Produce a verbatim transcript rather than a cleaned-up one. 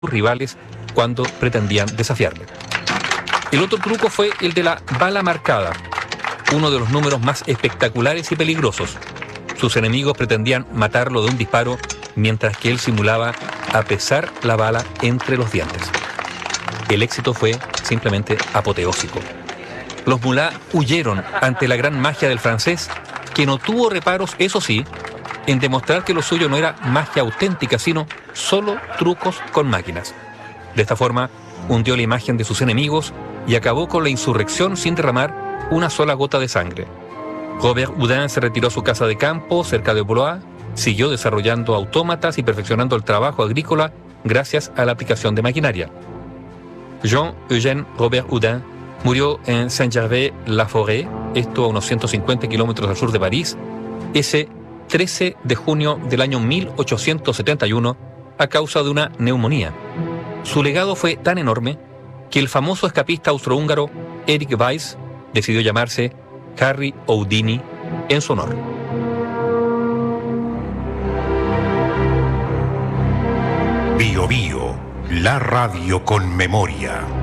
rivales cuando pretendían desafiarle. El otro truco fue el de la bala marcada, uno de los números más espectaculares y peligrosos. Sus enemigos pretendían matarlo de un disparo, mientras que él simulaba apesar la bala entre los dientes. El éxito fue simplemente apoteósico. Los mulás huyeron ante la gran magia del francés, que no tuvo reparos, eso sí, en demostrar que lo suyo no era magia auténtica, sino solo trucos con máquinas. De esta forma, hundió la imagen de sus enemigos y acabó con la insurrección sin derramar una sola gota de sangre. Robert Houdin se retiró a su casa de campo, cerca de Blois, siguió desarrollando autómatas y perfeccionando el trabajo agrícola gracias a la aplicación de maquinaria. Jean-Eugène Robert Houdin murió en Saint-Gervais-la-Forêt, esto a unos ciento cincuenta kilómetros al sur de París, ese trece de junio del año mil ochocientos setenta y uno, a causa de una neumonía. Su legado fue tan enorme que el famoso escapista austrohúngaro Erich Weiss decidió llamarse Harry Houdini en su honor. Bio Bio, la radio con memoria.